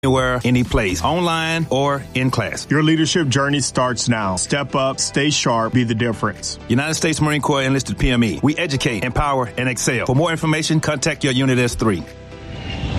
anywhere, any place, online or in class. Your leadership journey starts now. Step up, stay sharp, be the difference. United States Marine Corps Enlisted PME. We educate, empower, and excel. For more information, contact your Unit S3.